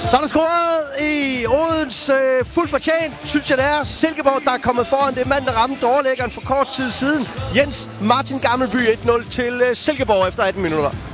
Så er der scoret i Odense. Fuldt fortjent, synes jeg det er. Silkeborg, der er kommet foran. Det mand, der ramte overlæggeren for kort tid siden. Jens Martin Gammelby 1-0 til Silkeborg efter 18 minutter.